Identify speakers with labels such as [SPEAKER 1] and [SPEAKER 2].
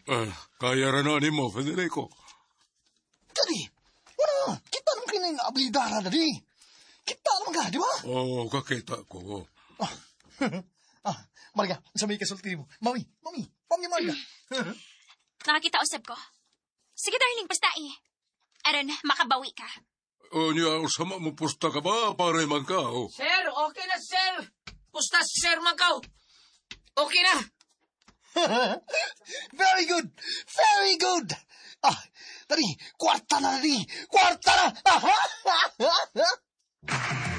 [SPEAKER 1] Kaya rin na mo, Federico.
[SPEAKER 2] Jadi, wala, kita naman kayo na abilidara na di. Kita naman ka, di ba?
[SPEAKER 1] Oo, kakita ko.
[SPEAKER 2] Marga, sa may kasulti mo. Mami, Marga.
[SPEAKER 3] Nakakita usab ko. Sige, darling, basta aron, makabawi ka.
[SPEAKER 1] Niya, sama mo pusta ka ba? Pare man ka,
[SPEAKER 4] Sir, okay na, sir. Pusta si Sir Mangkaw. Okay na.
[SPEAKER 2] Very good! Very good! Tadi, kwarta na!